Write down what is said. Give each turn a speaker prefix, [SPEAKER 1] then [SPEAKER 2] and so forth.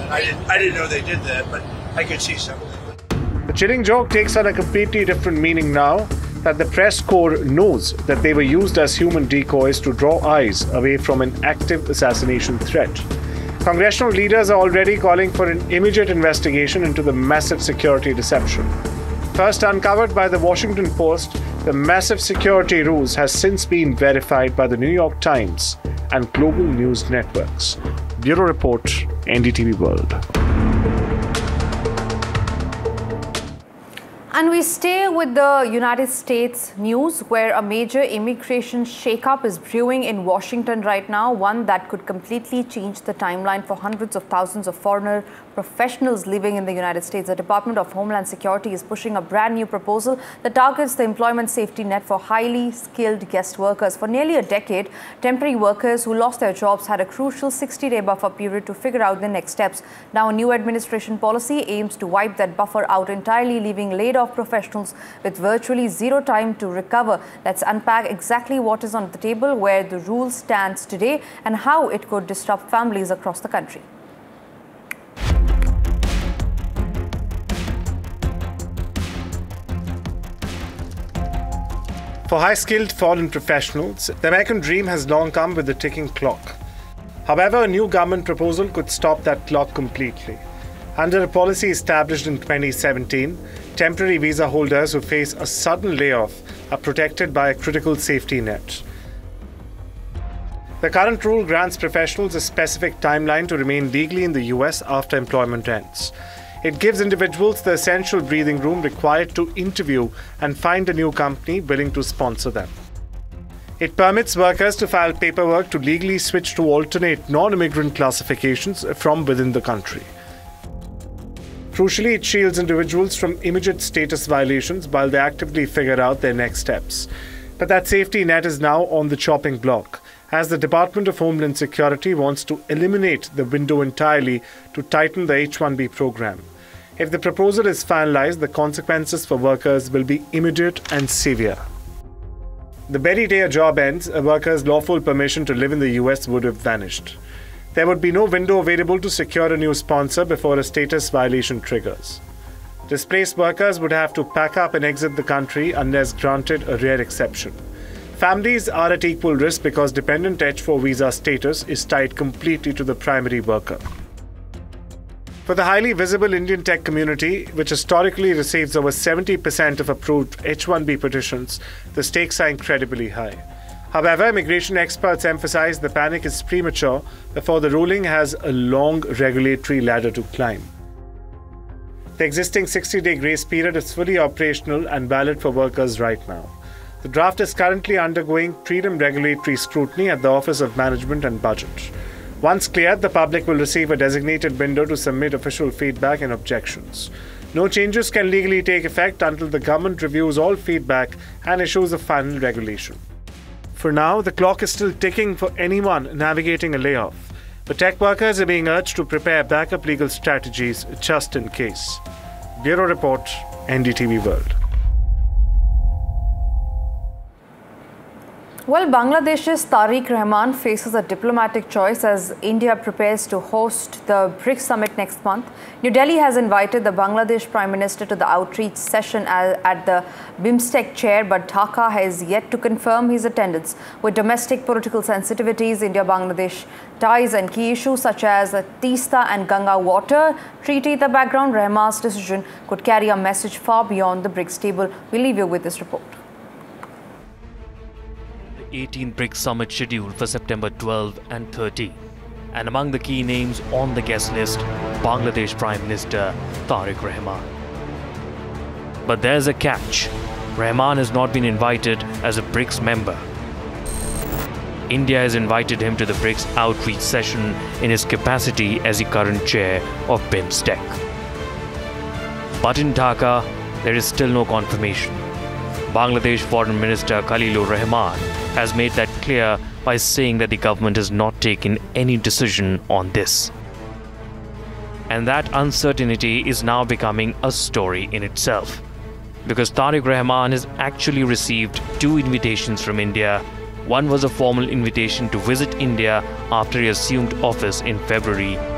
[SPEAKER 1] I didn't know they did that, but I could see some of it.
[SPEAKER 2] The chilling joke takes on a completely different meaning now that the press corps knows that they were used as human decoys to draw eyes away from an active assassination threat. Congressional leaders are already calling for an immediate investigation into the massive security deception. First uncovered by the Washington Post, the massive security ruse has since been verified by the New York Times and global news networks. Bureau Report, NDTV World.
[SPEAKER 3] And we stay with the United States news, where a major immigration shakeup is brewing in Washington right now, one that could completely change the timeline for hundreds of thousands of foreigner professionals living in the United States. The Department of Homeland Security is pushing a brand new proposal that targets the employment safety net for highly skilled guest workers. For nearly a decade, temporary workers who lost their jobs had a crucial 60-day buffer period to figure out the next steps. Now, a new administration policy aims to wipe that buffer out entirely, leaving laid-off professionals with virtually zero time to recover. Let's unpack exactly what is on the table, where the rule stands today, and how it could disrupt families across the country.
[SPEAKER 2] For high-skilled foreign professionals, the American dream has long come with a ticking clock. However, a new government proposal could stop that clock completely. Under a policy established in 2017, temporary visa holders who face a sudden layoff are protected by a critical safety net. The current rule grants professionals a specific timeline to remain legally in the US after employment ends. It gives individuals the essential breathing room required to interview and find a new company willing to sponsor them. It permits workers to file paperwork to legally switch to alternate non-immigrant classifications from within the country. Crucially, it shields individuals from immediate status violations while they actively figure out their next steps. But that safety net is now on the chopping block, as the Department of Homeland Security wants to eliminate the window entirely to tighten the H-1B program. If the proposal is finalized, the consequences for workers will be immediate and severe. The very day a job ends, a worker's lawful permission to live in the US would have vanished. There would be no window available to secure a new sponsor before a status violation triggers. Displaced workers would have to pack up and exit the country unless granted a rare exception. Families are at equal risk because dependent H-4 visa status is tied completely to the primary worker. For the highly visible Indian tech community, which historically receives over 70% of approved H-1B petitions, the stakes are incredibly high. However, immigration experts emphasize the panic is premature before the ruling has a long regulatory ladder to climb. The existing 60-day grace period is fully operational and valid for workers right now. The draft is currently undergoing prelim regulatory scrutiny at the Office of Management and Budget. Once cleared, the public will receive a designated window to submit official feedback and objections. No changes can legally take effect until the government reviews all feedback and issues a final regulation. For now, the clock is still ticking for anyone navigating a layoff, but tech workers are being urged to prepare backup legal strategies just in case. Bureau Report, NDTV World.
[SPEAKER 3] Well, Bangladesh's Tariq Rahman faces a diplomatic choice as India prepares to host the BRICS summit next month. New Delhi has invited the Bangladesh Prime Minister to the outreach session at the BIMSTEC chair, but Dhaka has yet to confirm his attendance. With domestic political sensitivities, India-Bangladesh ties and key issues such as the Teesta and Ganga Water Treaty in the background, Rahman's decision could carry a message far beyond the BRICS table. We'll leave you with this report.
[SPEAKER 4] 18 BRICS summit scheduled for September 12 and 13. And among the key names on the guest list, Bangladesh Prime Minister Tariq Rahman. But there's a catch. Rahman has not been invited as a BRICS member. India has invited him to the BRICS outreach session in his capacity as the current chair of BIMSTEC. But in Dhaka, there is still no confirmation. Bangladesh Foreign Minister Khalilur Rahman has made that clear by saying that the government has not taken any decision on this. And that uncertainty is now becoming a story in itself, because Tariq Rahman has actually received 2 invitations from India. One was a formal invitation to visit India after he assumed office in February